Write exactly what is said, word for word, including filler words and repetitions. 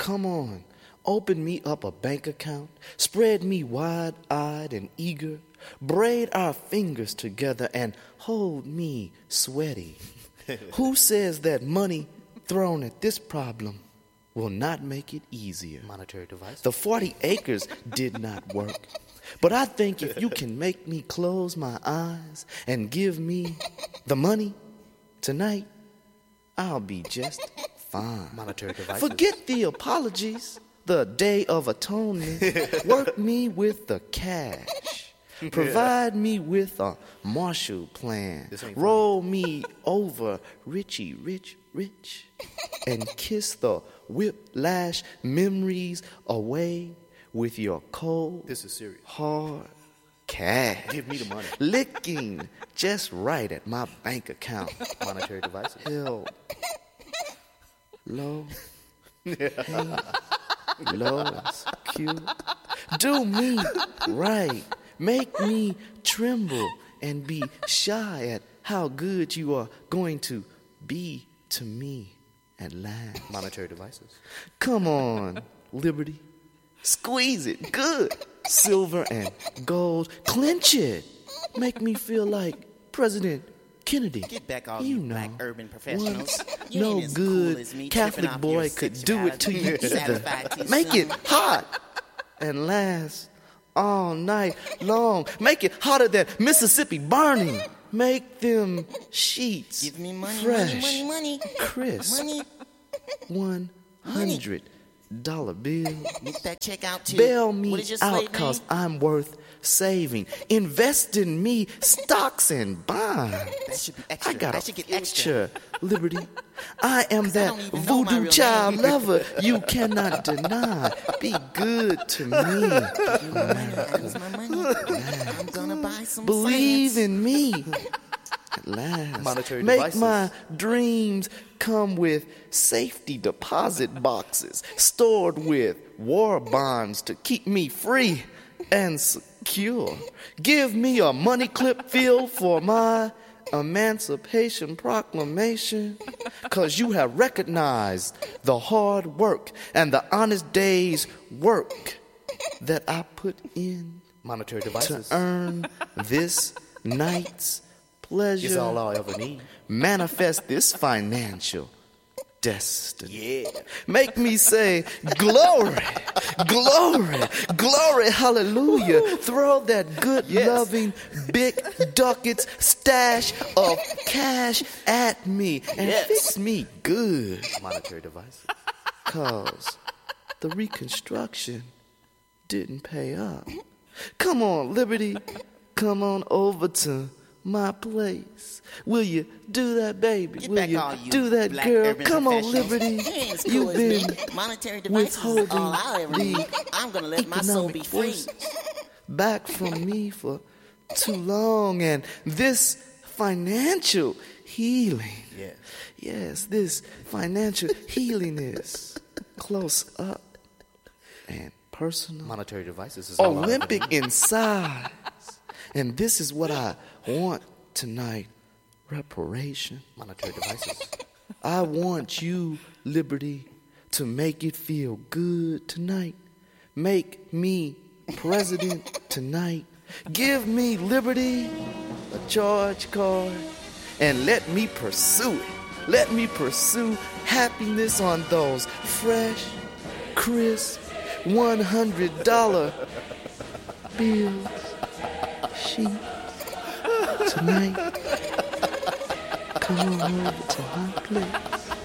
Come on, open me up a bank account, spread me wide-eyed and eager, braid our fingers together and hold me sweaty. Who says that money thrown at this problem will not make it easier? Monetary device. The forty acres did not work. But I think if you can make me close my eyes and give me the money tonight, I'll be just fine. Monetary devices. Forget the apologies, the Day of Atonement. Work me with the cash. Provide me with a Marshall Plan. Roll me over, Richie, rich, rich, and kiss the whiplash memories away with your cold, this is serious, hard cash. Give me the money. Licking just right at my bank account. Monetary devices. Hell, low, hey, low, is cute. Do me right. Make me tremble and be shy at how good you are going to be to me at last. Monetary devices. Come on, Liberty. Squeeze it good. Silver and gold. Clench it. Make me feel like President Kennedy. Get back all you you know, black urban professionals. Once You no ain't as good cool as me, Catholic tripping off boy your could do it to you sexuality. either. Satisfied too Make soon. it hot and last all night long. Make it hotter than Mississippi burning. Make them sheets Give me money, fresh, money, money, money. crisp. Money. One hundred dollar bill. Get that check out too. Bail What me is your out slave cause name? I'm worth saving. Invest in me stocks and bonds. That should be extra. I got That a should get future, extra. Liberty. I am I that don't even know my voodoo real child name. lover you cannot deny. Be good to me. I use my money. I'm gonna buy some Believe science. in me. At last. Monetary Make devices. my dreams come with safety deposit boxes stored with war bonds to keep me free and secure. Give me a money clip filled for my Emancipation Proclamation, cause you have recognized the hard work and the honest day's work that I put in Monetary to devices. earn this night's pleasure. It's all I'll ever need. Manifest this financial destiny. Yeah. Make me say, glory, glory, glory, hallelujah. Throw that good, Yes. loving, big ducats stash of cash at me and Yes. fix me good. Monetary devices. Cause the Reconstruction didn't pay up. Come on, Liberty. Come on over to my place. Will you do that, baby? Get Will back you all you do that, black girl? urban Come on, professionals. Liberty. You ain't as cool You've as been me. Monetary devices is withholding all I'll ever the need. I'm gonna let my soul be economic free. forces back from me for too long, and this financial healing, Yes. yes, this financial healing is close up and personal, Monetary devices is all I'll ever Olympic need. in size, and this is what I want tonight: reparation. Monetary devices. I want you, Liberty, to make it feel good tonight. Make me president tonight. Give me, Liberty, a charge card, and let me pursue it. Let me pursue happiness on those fresh, crisp, one hundred dollar bills. Sheets tonight. Come on over to my place.